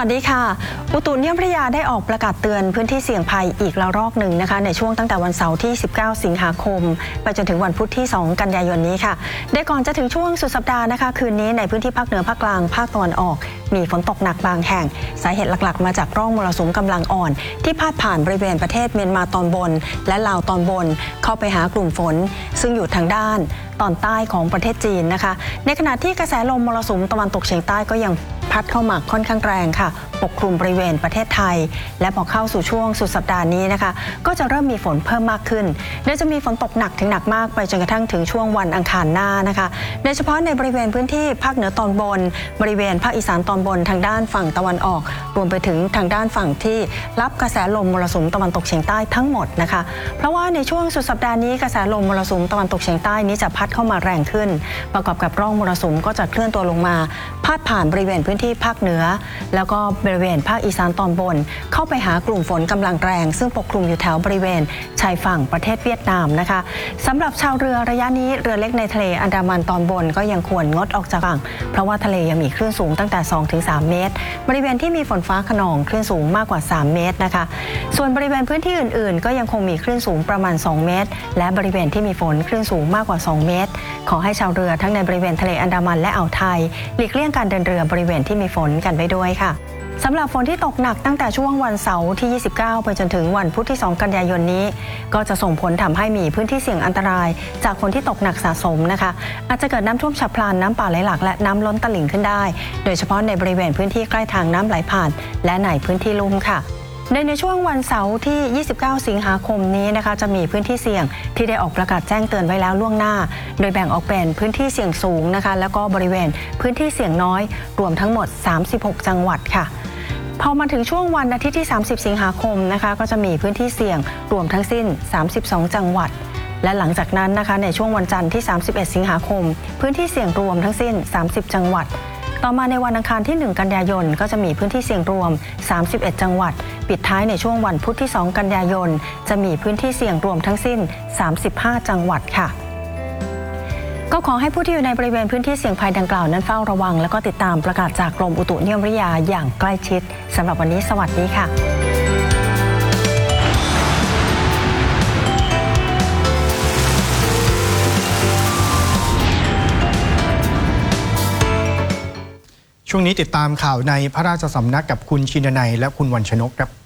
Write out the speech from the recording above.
วัสดีค่ะอุตุนิยมวิทยาได้ออกประกาศเตือนพื้นที่เสี่ยงภัยอีกระลอกหนึ่งนะคะในช่วงตั้งแต่วันเสาร์ที่ 19 สิงหาคมไปจนถึงวันพุธที่ 2 กันยายนนี้ค่ะโดยก่อนจะถึงช่วงสุดสัปดาห์นะคะคืนนี้ในพื้นที่ภาคเหนือภาคกลางภาคตะวันออกมีฝนตกหนักบางแห่งสาเหตุหลักๆมาจากร่องมรสุมกำลังอ่อนที่พาดผ่านบริเวณประเทศเมียนมาตอนบนและลาวตอนบนเข้าไปหากลุ่มฝนซึ่งอยู่ทางด้านตอนใต้ของประเทศจีนนะคะในขณะที่กระแสลมมรสุมตะวันตกเฉียงใต้ก็ยังพัดเข้ามาค่อนข้างแรงค่ะปกคลุมบริเวณประเทศไทยและพอเข้าสู่ช่วงสุดสัปดาห์นี้นะคะก็จะเริ่มมีฝนเพิ่มมากขึ้นโดยจะมีฝนตกหนักถึงหนักมากไปจนกระทั่งถึงช่วงวันอังคารหน้านะคะโดยเฉพาะในบริเวณพื้นที่ภาคเหนือตอนบนบริเวณภาคอีสานตอนบนทางด้านฝั่งตะวันออกรวมไปถึงทางด้านฝั่งที่รับกระแสลมมรสุมตะวันตกเฉียงใต้ทั้งหมดนะคะเพราะว่าในช่วงสุดสัปดาห์นี้กระแสลมมรสุมตะวันตกเฉียงใต้นี้จะพัดเข้ามาแรงขึ้นประกอบกับร่องมรสุมก็จะเคลื่อนตัวลงมาพาดผ่านบริเวณพื้นที่ภาคเหนือแล้วก็บริเวณภาคอีสานตอนบนเข้าไปหากลุ่มฝนกำลังแรงซึ่งปกคลุมอยู่แถวบริเวณชายฝั่งประเทศเวียดนามนะคะสำหรับชาวเรือระยะนี้เรือเล็กในทะเลอันดามันตอนบนก็ยังควรงดออกจากฝั่งเพราะว่าทะเลยังมีคลื่นสูงตั้งแต่ 2-3 เมตรบริเวณที่มีฝนฟ้าคะนองคลื่นสูงมากกว่า3เมตรนะคะส่วนบริเวณพื้นที่อื่นๆก็ยังคงมีคลื่นสูงประมาณ2เมตรและบริเวณที่มีฝนคลื่นสูงมากกว่า2เมตรขอให้ชาวเรือทั้งในบริเวณทะเลอันดามันและอ่าวไทยหลีกเลี่ยงการเดินเรือบริเวณที่มีฝนกันไปด้วยค่ะสำหรับฝนที่ตกหนักตั้งแต่ช่วงวันเสาร์ที่ 29 ไปจนถึงวันพุธที่ 2 กันยายนนี้ก็จะส่งผลทำให้มีพื้นที่เสี่ยงอันตรายจากฝนที่ตกหนักสะสมนะคะอาจจะเกิดน้ำท่วมฉับพลันน้ำป่าไหลหลากและน้ำล้นตลิ่งขึ้นได้โดยเฉพาะในบริเวณพื้นที่ใกล้ทางน้ำไหลผ่านและในพื้นที่ลุ่มค่ะในช่วงวันเสาร์ที่ 29 สิงหาคมนี้นะคะจะมีพื้นที่เสี่ยงที่ได้ออกประกาศแจ้งเตือนไว้แล้วล่วงหน้าโดยแบ่งออกเป็นพื้นที่เสี่ยงสูงนะคะแล้วก็บริเวณพื้นที่เสี่ยงน้อยรวมทั้งหมด36จังหวัดค่ะพอมาถึงช่วงวันอาทิตย์ที่ 30 สิงหาคมนะคะก็จะมีพื้นที่เสี่ยงรวมทั้งสิ้น32จังหวัดและหลังจากนั้นนะคะในช่วงวันจันทร์ที่ 31 สิงหาคมพื้นที่เสี่ยงรวมทั้งสิ้น30จังหวัดต่อมาในวันอังคารที่ 1 กันยายนก็จะมีพื้นที่เสี่ยงรวม31จังหวัดปิดท้ายในช่วงวันพุธที่ 2 กันยายนจะมีพื้นที่เสี่ยงรวมทั้งสิ้น35จังหวัดค่ะก็ขอให้ผู้ที่อยู่ในบริเวณพื้นที่เสี่ยงภัยดังกล่าวนั้นเฝ้าระวังแล้วก็ติดตามประกาศจากกรมอุตุนิยมวิทยาอย่างใกล้ชิดสำหรับวันนี้สวัสดีค่ะช่วงนี้ติดตามข่าวในพระราชสำนักกับคุณชินนัยและคุณวรรณชนกครับ